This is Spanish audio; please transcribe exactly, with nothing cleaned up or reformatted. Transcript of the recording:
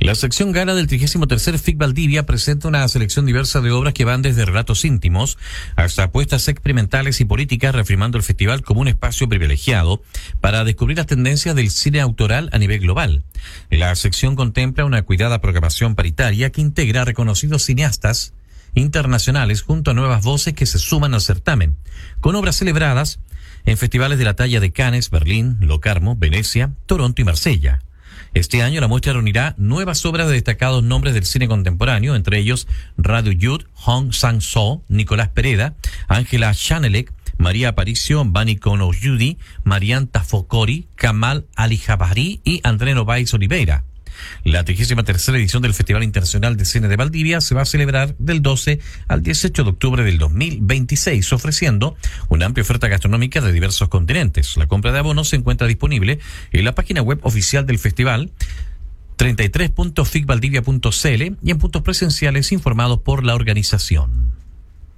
La sección gala del trigésimo tercer F I C Valdivia presenta una selección diversa de obras que van desde relatos íntimos hasta apuestas experimentales y políticas, reafirmando el festival como un espacio privilegiado para descubrir las tendencias del cine autoral a nivel global. La sección contempla una cuidada programación paritaria que integra a reconocidos cineastas internacionales junto a nuevas voces que se suman al certamen, con obras celebradas en festivales de la talla de Cannes, Berlín, Locarno, Venecia, Toronto y Marsella. Este año la muestra reunirá nuevas obras de destacados nombres del cine contemporáneo, entre ellos Radu Yud, Hong Sang-soo, Nicolás Pereda, Ángela Chanelec, María Aparicio, Bani Kono-Yudi, Marian Tafokori, Kamal Ali Jabari y André Novaes Oliveira. La trigésima tercera edición del Festival Internacional de Cine de Valdivia se va a celebrar del doce al dieciocho de octubre del dos mil veintiséis, ofreciendo una amplia oferta gastronómica de diversos continentes. La compra de abonos se encuentra disponible en la página web oficial del festival, treinta y tres punto f i c valdivia punto c l, y en puntos presenciales informados por la organización.